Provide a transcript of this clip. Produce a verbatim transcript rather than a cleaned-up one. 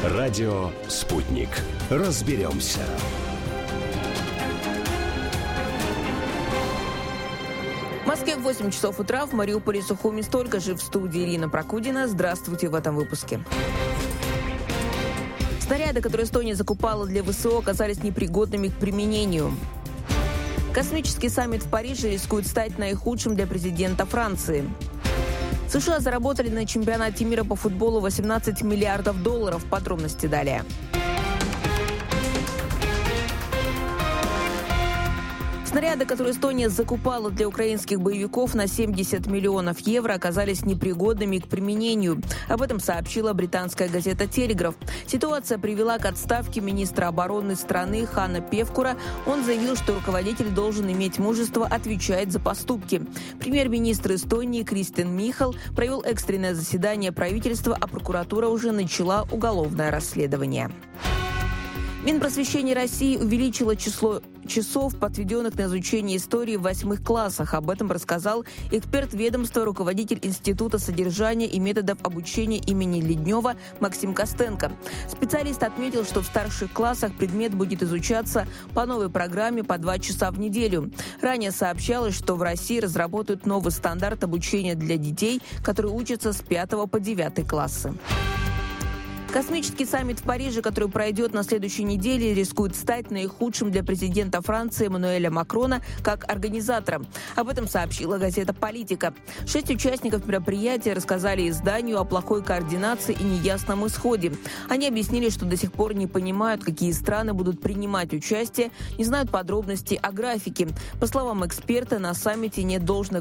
Радио «Спутник». Разберемся. В Москве восемь часов утра, в Мариуполе и Сухуми столько же. В студии Ирина Прокудина. Здравствуйте в этом выпуске. Снаряды, которые Эстония закупала для ВСО, оказались непригодными к применению. Космический саммит в Париже рискует стать наихудшим для президента Франции. США заработали на чемпионате мира по футболу восемнадцать миллиардов долларов. Подробности далее. Снаряды, которые Эстония закупала для украинских боевиков на семьдесят миллионов евро, оказались непригодными к применению. Об этом сообщила британская газета «Телеграф». Ситуация привела к отставке министра обороны страны Ханна Певкура. Он заявил, что руководитель должен иметь мужество отвечать за поступки. Премьер-министр Эстонии Кристен Михал провел экстренное заседание правительства, а прокуратура уже начала уголовное расследование. Минпросвещение России увеличило число часов, отведенных на изучение истории в восьмых классах. Об этом рассказал эксперт ведомства, руководитель Института содержания и методов обучения имени Леднева Максим Костенко. Специалист отметил, что в старших классах предмет будет изучаться по новой программе по два часа в неделю. Ранее сообщалось, что в России разработают новый стандарт обучения для детей, которые учатся с пятого по девятый классы. Космический саммит в Париже, который пройдет на следующей неделе, рискует стать наихудшим для президента Франции Эммануэля Макрона как организатора. Об этом сообщила газета «Политика». Шесть участников мероприятия рассказали изданию о плохой координации и неясном исходе. Они объяснили, что до сих пор не понимают, какие страны будут принимать участие, не знают подробностей о графике. По словам эксперта, на саммите нет должной